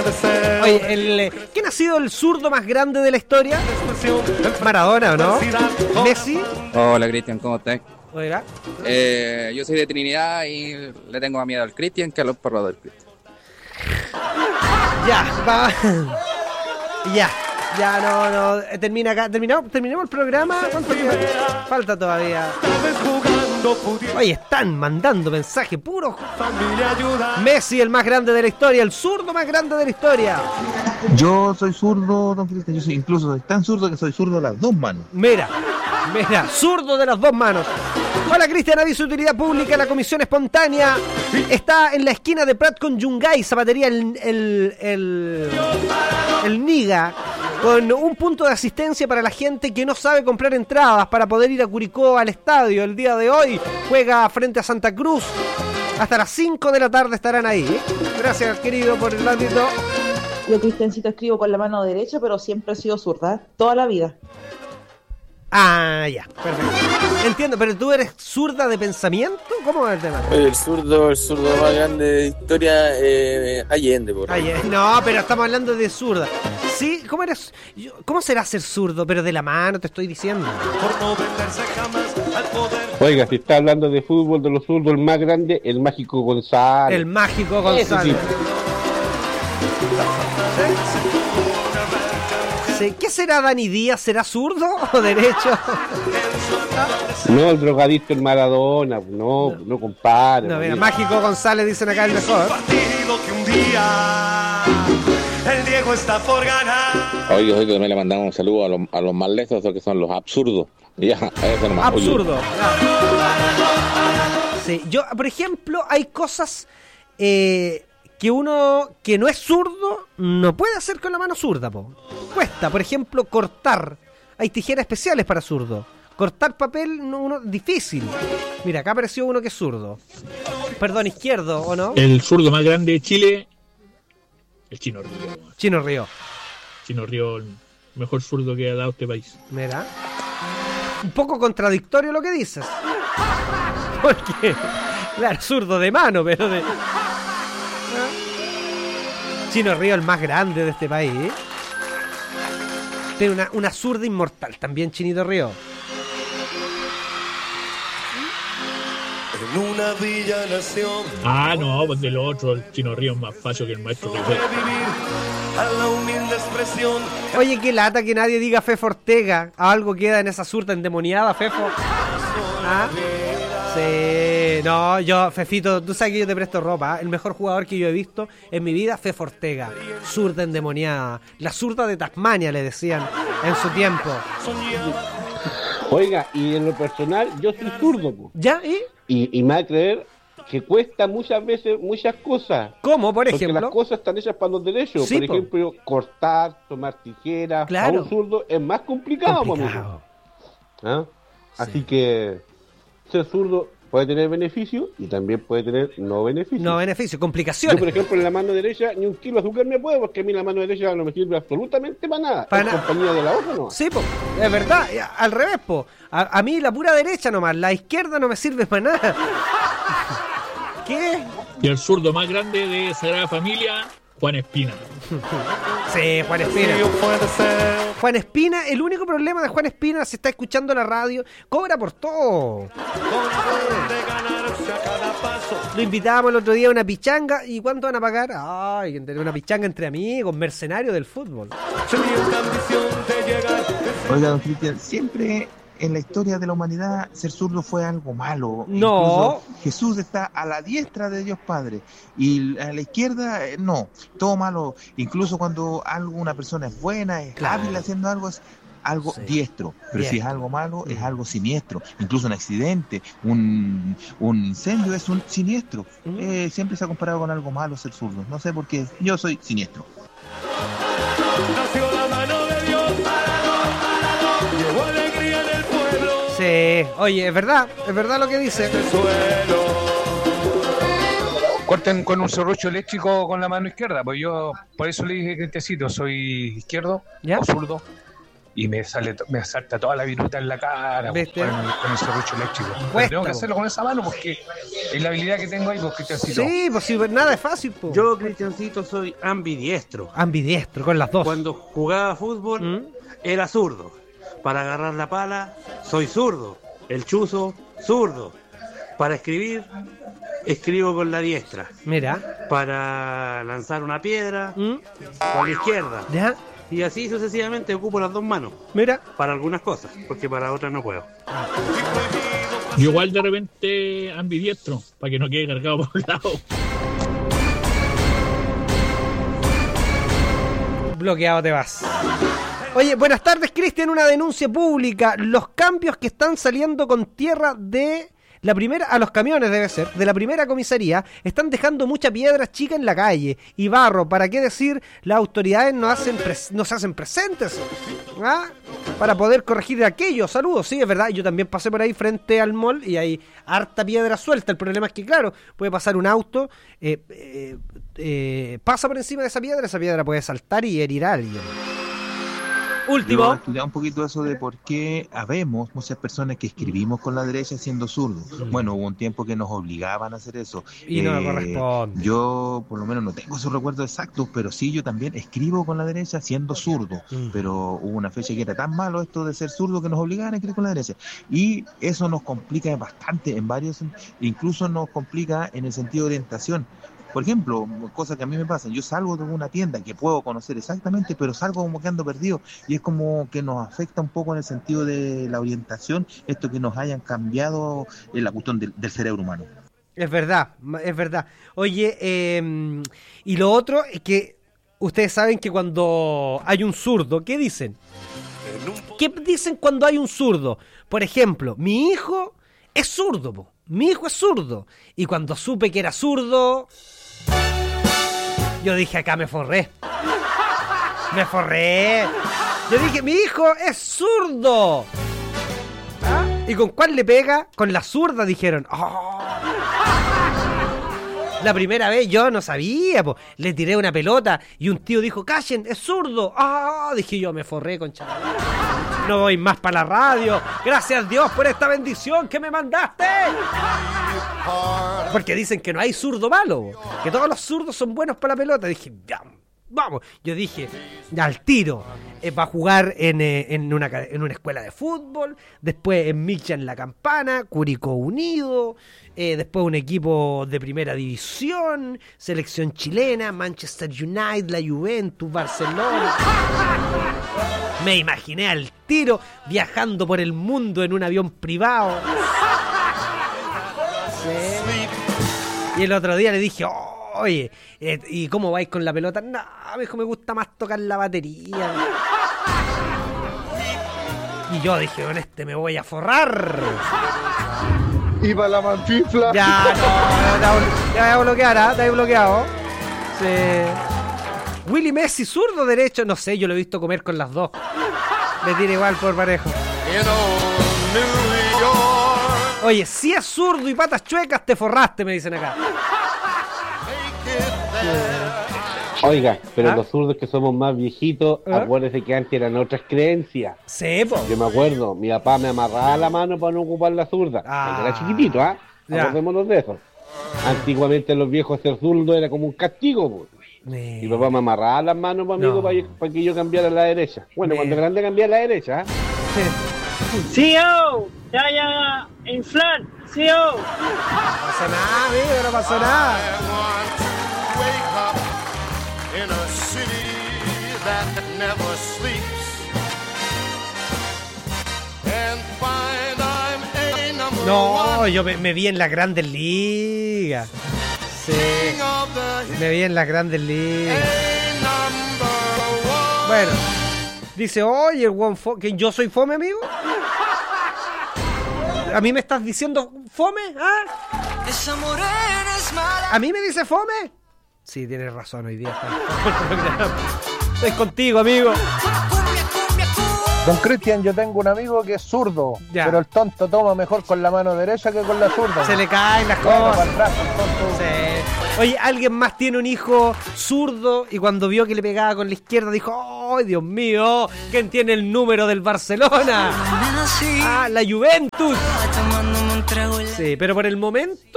Oye, ¿quién ha sido el zurdo más grande de la historia? Maradona, ¿o no? ¿Messi? Hola Cristian, ¿cómo estás? Oiga. Yo soy de Trinidad y le tengo más miedo al Cristian que a los perros del Cristian. Ya, va. Ya, no. Termina acá. ¿Terminamos el programa? ¿Cuánto queda? Falta todavía. Oye, están mandando mensajes puros. Messi, el más grande de la historia, el zurdo más grande de la historia. Yo soy zurdo, don Cristian. Yo soy tan zurdo que soy zurdo de las dos manos. Mira, zurdo de las dos manos. Hola Cristian, aviso de utilidad pública. La comisión espontánea está en la esquina de Prat con Yungay, Zapatería el Niga, con un punto de asistencia para la gente que no sabe comprar entradas para poder ir a Curicó al estadio. El día de hoy juega frente a Santa Cruz. Hasta las 5 de la tarde estarán ahí. Gracias, querido, por el ámbito. Yo, Cristiancito, escribo con la mano derecha, pero siempre he sido zurda, toda la vida. Ah, ya, perfecto. Entiendo, pero tú eres zurda de pensamiento. ¿Cómo es el tema? El zurdo más grande de historia, Allende, por ahí. No, pero estamos hablando de zurda. ¿Sí? ¿Cómo será ser zurdo? Pero de la mano, te estoy diciendo. Oiga, si está hablando de fútbol, de los zurdos, el más grande, el Mágico González. El Mágico González. Sí. ¿Qué será Dani Díaz? ¿Será zurdo o derecho? No, el drogadicto, el Maradona. No compare. No, mira, Mágico González, dicen acá el mejor. El Diego está por ganar. Oye, también le mandamos un saludo a los más lejos, que son los absurdos. Ya, eso nomás. Absurdo. Sí, yo, por ejemplo, hay cosas que uno que no es zurdo no puede hacer con la mano zurda, cuesta, por ejemplo, cortar. Hay tijeras especiales para zurdo. Cortar papel, difícil. Mira, acá apareció uno que es zurdo. Perdón, izquierdo, ¿o no? El zurdo más grande de Chile, el Chino Río. Chino Río, el mejor zurdo que ha dado este país. Mira. Un poco contradictorio lo que dices. Porque, claro, zurdo de mano, pero de... Chino Río, el más grande de este país. Tiene una zurda inmortal también, Chinito Río. En una villa nación. No, pues del otro, el Chino Río es más fácil que el maestro Río. A la humilde expresión. Oye, qué lata que nadie diga Fefo Ortega. Algo queda en esa zurda endemoniada, Fefo. Sí, no, Fefito, tú sabes que yo te presto ropa. El mejor jugador que yo he visto en mi vida, Fefo Ortega. Zurda endemoniada. La zurda de Tasmania, le decían en su tiempo. Oiga, y en lo personal, yo soy zurdo. ¿Ya? Y me va a creer que cuesta muchas veces muchas cosas. ¿Cómo, por ejemplo? Porque las cosas están hechas para los derechos. Sí, por ejemplo, cortar, tomar tijeras. Claro. A un zurdo es más complicado. Así que ser zurdo puede tener beneficios y también puede tener no beneficios. Complicaciones. Yo, por ejemplo, en la mano derecha ni un kilo de azúcar me puedo, porque a mí la mano derecha no me sirve absolutamente para nada. Compañía de la hoja, ¿no? Sí, es verdad. Al revés, a mí la pura derecha nomás, la izquierda no me sirve para nada. ¿Qué? Y el zurdo más grande de Sagrada Familia, Juan Espina. Sí, Juan Espina. Juan Espina, el único problema de Juan Espina, si está escuchando la radio, cobra por todo. Lo invitábamos el otro día a una pichanga. ¿Y cuánto van a pagar? Ay, una pichanga entre amigos, mercenarios del fútbol. Oiga, don Cristian, siempre en la historia de la humanidad ser zurdo fue algo malo. No. Incluso Jesús está a la diestra de Dios Padre y a la izquierda no, todo malo. Incluso cuando una persona es buena, es hábil haciendo algo, es algo diestro, pero si es algo malo, es algo siniestro. Incluso un accidente, un incendio es un siniestro. Siempre se ha comparado con algo malo ser zurdo. No sé por qué, yo soy siniestro. Nació la mano de Dios, llevó alegría en el pueblo. Sí, oye, es verdad lo que dice. Corten con un serrucho eléctrico con la mano izquierda, pues yo por eso le dije que soy izquierdo, ¿ya? O zurdo. y me salta toda la viruta en la cara con el serrucho eléctrico. Pero tengo que hacerlo con esa mano porque es la habilidad que tengo ahí, pues, Cristiancito. Sí, pues si nada es fácil, pues. Yo, Cristiancito, soy ambidiestro. Ambidiestro, con las dos. Cuando jugaba fútbol, era zurdo. Para agarrar la pala, soy zurdo. El chuzo, zurdo. Para escribir, escribo con la diestra. Mira. Para lanzar una piedra, con la izquierda. ¿Ya? Y así sucesivamente ocupo las dos manos. Mira. Para algunas cosas, porque para otras no puedo. Yo igual de repente ambidiestro, para que no quede cargado por un lado. Bloqueado te vas. Oye, buenas tardes, Cristian. Una denuncia pública. Los cambios que están saliendo con tierra de la primera, a los camiones debe ser, de la primera comisaría, están dejando mucha piedra chica en la calle y barro. ¿Para qué decir? Las autoridades no se hacen presentes, ¿ah? Para poder corregir aquello. Saludos, sí, es verdad. Yo también pasé por ahí frente al mall y hay harta piedra suelta. El problema es que, claro, puede pasar un auto, pasa por encima de esa piedra puede saltar y herir a alguien. Último. Yo he estudiado un poquito eso de por qué habemos muchas personas que escribimos con la derecha siendo zurdos. Bueno, hubo un tiempo que nos obligaban a hacer eso. Y no me corresponde. Yo, por lo menos, no tengo esos recuerdos exactos, pero sí, yo también escribo con la derecha siendo zurdo. Pero hubo una fecha que era tan malo esto de ser zurdo que nos obligaban a escribir con la derecha. Y eso nos complica bastante en varios, incluso nos complica en el sentido de orientación. Por ejemplo, cosas que a mí me pasan, yo salgo de una tienda que puedo conocer exactamente, pero salgo como que ando perdido, y es como que nos afecta un poco en el sentido de la orientación, esto que nos hayan cambiado en la cuestión del cerebro humano. Es verdad, es verdad. Oye, y lo otro es que ustedes saben que cuando hay un zurdo, ¿qué dicen? ¿Qué dicen cuando hay un zurdo? Por ejemplo, mi hijo es zurdo, po. Mi hijo es zurdo. Y cuando supe que era zurdo, yo dije, acá me forré. Me forré. Yo dije, mi hijo es zurdo. ¿Ah? ¿Y con cuál le pega? Con la zurda, dijeron. Oh. La primera vez yo no sabía, po. Le tiré una pelota y un tío dijo, callen, es zurdo. Ah, dije yo, me forré, concha. No voy más para la radio. Gracias Dios por esta bendición que me mandaste. Porque dicen que no hay zurdo malo, que todos los zurdos son buenos para la pelota. Dije, ya, vamos. Yo dije, ya al tiro. Va a jugar en una escuela de fútbol. Después en Milcha en la Campana, Curicó Unido. Después un equipo de primera división, selección chilena, Manchester United, la Juventus, Barcelona. Me imaginé al tiro viajando por el mundo en un avión privado. Sí. Y el otro día le dije, oye, ¿y cómo vais con la pelota? No, me gusta más tocar la batería. Y yo dije, con este me voy a forrar. Y para la manfifla. Ya, no, ya voy a bloquear, ¿ah? Te voy bloqueado. Sí. Willy Messi, zurdo, derecho, no sé, yo lo he visto comer con las dos. Me tira igual por parejo. Oye, si es zurdo y patas chuecas, te forraste, me dicen acá. Oiga, pero los zurdos que somos más viejitos, acuérdense que antes eran otras creencias. Sí, po. Yo me acuerdo, mi papá me amarraba la mano para no ocupar la zurda. Cuando era chiquitito, ¿ah? Acordémonos de eso. Antiguamente los viejos ser zurdo era como un castigo, po. Mi papá me amarraba las manos para que yo cambiara a la derecha. Bueno, cuando grande cambié a la derecha, ¿eh? ¡CEO! ¡Ya! ¡Inflan! ¡CEO! No pasa nada, amigo, no pasó nada. No, yo me vi en las Grandes Ligas. Sí, me vi en las Grandes Ligas. Bueno, dice, oye, el que yo soy fome, amigo. ¿A mí me estás diciendo fome? ¿Ah? ¿A mí me dice fome? Sí, tienes razón, hoy día estoy contigo, amigo. Don Cristian, yo tengo un amigo que es zurdo, pero el tonto toma mejor con la mano derecha que con la zurda. Se le caen las cosas. Para atrás, el tonto. Sí. Oye, alguien más tiene un hijo zurdo y cuando vio que le pegaba con la izquierda dijo, ¡ay, Dios mío! ¿Quién tiene el número del Barcelona? ¡Ah, la Juventus! Sí, pero por el momento...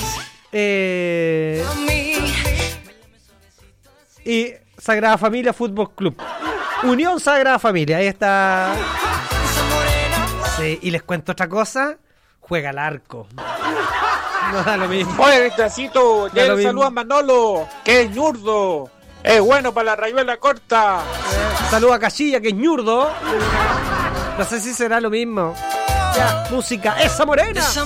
Y Sagrada Familia Fútbol Club. Unión Sagrada Familia, ahí está. Sí, y les cuento otra cosa. Juega al arco. No da lo mismo. Oye, Cristiancito, ya le saluda a Manolo, que es ñurdo. Es bueno para la rayuela corta. Saluda a Cachilla, que es ñurdo. No sé si será lo mismo. Ya, música, esa morena.